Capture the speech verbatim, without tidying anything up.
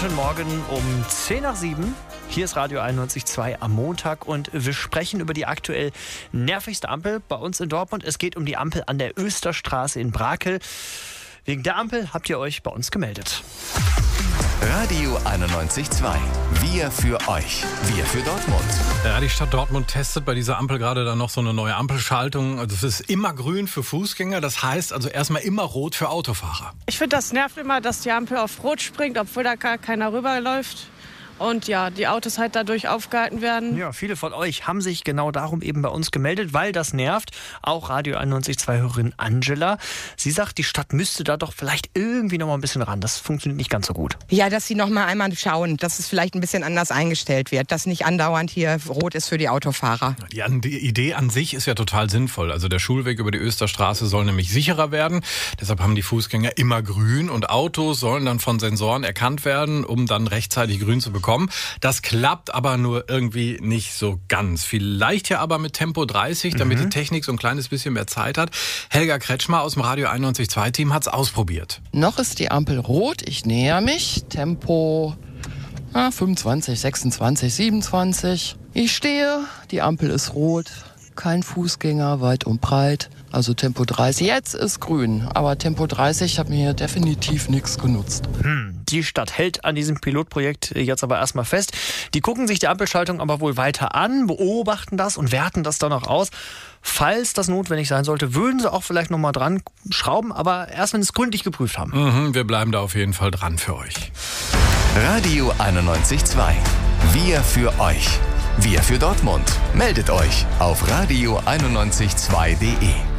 Guten Morgen um zehn nach sieben. Hier ist Radio einundneunzig Komma zwei am Montag und wir sprechen über die aktuell nervigste Ampel bei uns in Dortmund. Es geht um die Ampel an der Österstraße in Brakel. Wegen der Ampel habt ihr euch bei uns gemeldet. Radio einundneunzig Komma zwei. Wir für euch. Wir für Dortmund. Ja, die Stadt Dortmund testet bei dieser Ampel gerade dann noch so eine neue Ampelschaltung. Also es ist immer grün für Fußgänger. Das heißt also erstmal immer rot für Autofahrer. Ich finde, das nervt immer, dass die Ampel auf Rot springt, obwohl da gar keiner rüberläuft. Und ja, die Autos halt dadurch aufgehalten werden. Ja, viele von euch haben sich genau darum eben bei uns gemeldet, weil das nervt. Auch Radio einundneunzig Komma zwei-Hörerin Angela. Sie sagt, die Stadt müsste da doch vielleicht irgendwie noch mal ein bisschen ran. Das funktioniert nicht ganz so gut. Ja, dass sie noch mal einmal schauen, dass es vielleicht ein bisschen anders eingestellt wird. Dass nicht andauernd hier rot ist für die Autofahrer. Die, die Idee an sich ist ja total sinnvoll. Also der Schulweg über die Österstraße soll nämlich sicherer werden. Deshalb haben die Fußgänger immer grün und Autos sollen dann von Sensoren erkannt werden, um dann rechtzeitig grün zu bekommen. Das klappt aber nur irgendwie nicht so ganz. Vielleicht ja aber mit Tempo dreißig, damit mhm. die Technik so ein kleines bisschen mehr Zeit hat. Helga Kretschmer aus dem Radio einundneunzig Komma zwei Team hat's ausprobiert. Noch ist die Ampel rot. Ich näher mich. Tempo ah, fünfundzwanzig, sechsundzwanzig, siebenundzwanzig. Ich stehe. Die Ampel ist rot. Kein Fußgänger, weit und breit. Also Tempo dreißig. Jetzt ist grün, aber Tempo dreißig hat mir definitiv nichts genutzt. Hm, die Stadt hält an diesem Pilotprojekt jetzt aber erstmal fest. Die gucken sich die Ampelschaltung aber wohl weiter an, beobachten das und werten das dann auch aus. Falls das notwendig sein sollte, würden sie auch vielleicht nochmal dran schrauben, aber erst wenn sie es gründlich geprüft haben. Mhm, wir bleiben da auf jeden Fall dran für euch. Radio einundneunzig Komma zwei. Wir für euch. Wir für Dortmund. Meldet euch auf radio einundneunzig Komma zwei punkt de.